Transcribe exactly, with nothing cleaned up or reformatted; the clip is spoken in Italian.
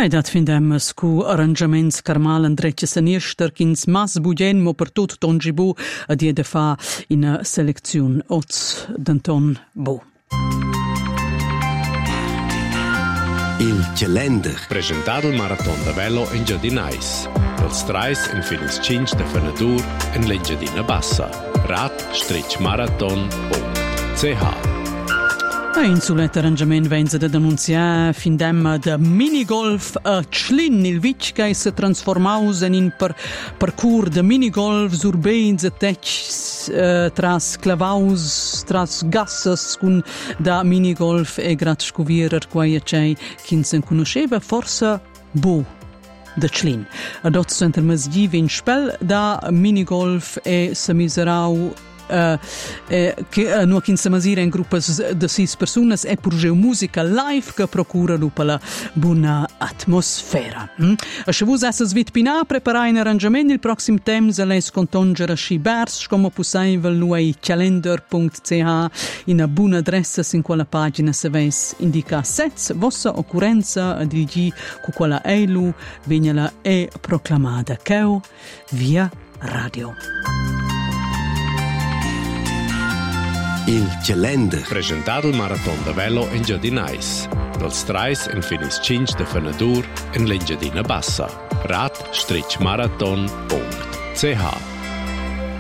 E dat findem scu arrangiaments carmal Andrecce Saniester ch'ins mas budien mo per tut tongi bu a die de fa in seleziun oz d'Anton Bu. Il calender. Presentado il Marathon de Velo in Giardinais. Dels trais en finis cinc de Fenadur en l'Engiadina Bassa. rad-marathon punct c h. In sulet arrangiament venza da denunziare findem da minigolf a Tschlin, il vic che si trasformaus in per parcours de minigolf urbains e tech uh, tras clavaus, tras gassas con da minigolf e grat scuvierer quaia cei kin sen conosceva forse bu da Tschlin. Adot center masgiv in spell da minigolf e se miserau Uh, eh, che uh, no quinze masire in gruppi de sis personas e purgeu musica live che procura per la buona atmosfera. Mm? A se vus esses vit pina preparar un arrangement il proxim temps a les contongere schi bers come possibile nu ai calender punct c h in a buona adressa in quella pagina se ves indica sets vossa occurrenza a dirigi cu quella eilu vignala e proclamada cheu via radio. Il calender. Presentado il Marathon de Velo in Giardinais. Dels trais en finis cinc de Fenadur en l'Engiadina Bassa. rad-marathon punct c h.